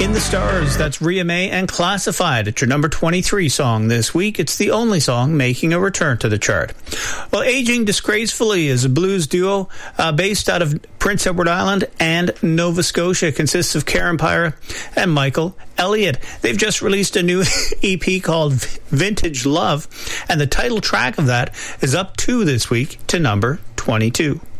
In the Stars, that's Ria May and Classified. It's your number 23 song this week. It's the only song making a return to the chart. Well, Aging Disgracefully is a blues duo based out of Prince Edward Island and Nova Scotia. It consists of Karen Pyra and Michael Elliott. They've just released a new EP called Vintage Love, and the title track of that is up 2 this week to number 22.